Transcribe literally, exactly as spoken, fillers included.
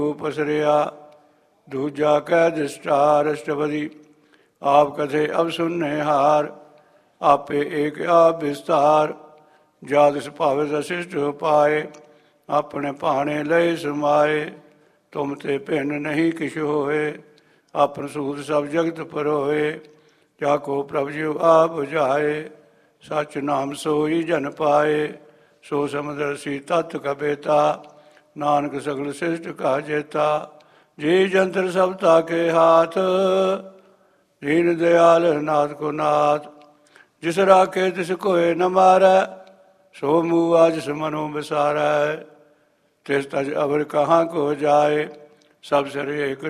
ਪਸਰਿਆ। ਦੂਜਾ ਕਹਿ ਦਿਸਟਾਰ ਅਸ਼ਟਪਦੀ, ਆਪ ਕਥੇ ਅਬ ਸੁਨਨੇ ਹਾਰ। ਆਪੇ ਏਕ ਆਪ ਵਿਸਤਾਰ, ਜਾਦ ਸੁਭਾਵੇ ਵਸਿਸ਼ਟ ਪਾਏ। ਆਪਣੇ ਭਾਣੇ ਲਏ ਸਮਾਏ, ਤੁਮ ਤੇ ਭਿੰਨ ਨਹੀਂ ਕਿਛ ਹੋਏ। ਆਪਨ ਸੂਤ ਸਭ ਜਗਤ ਪਰੋਏ, ਜਾ ਕੋ ਪ੍ਰਭ ਜਿਉ ਆਪ ਬੁਝਾਏ। ਸਚ ਨਾਮ ਸੋਈ ਜਨ ਪਾਏ, ਸੋ ਸਮਦਰਸੀ ਤਤ ਕਬੇਤਾ। ਨਾਨਕ ਸਗਲ ਸਿਸ਼ਟ ਕਾ ਜੇਤਾ, ਜੀ ਜੰਤਰ ਸਭ ਤਾਕੇ ਹਾਥ। ਦੀਨ ਦਿਆਲ ਨਾਥ ਕੋ ਨਾਥ, ਜਿਸ ਰਾਖੇ ਤਿਸ ਕੋਇ ਨ ਮਾਰੈ। ਸੋ ਮੂਆ ਜਿਸ ਮਨੋ ਵਿਸਾਰੈ, ਤਿਸ ਤਜ ਅਵਰ ਕਹਾਂ ਕੋ ਜਾਏ। ਸਭ ਸਿਰ ਏਕ